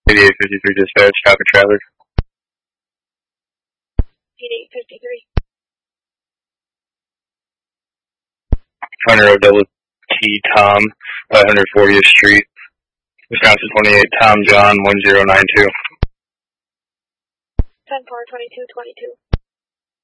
8853 dispatch, traffic trailer. 8853. Hunter O double T Tom, 140th Street, Wisconsin 28, Tom John 1092. 10-4, 2222.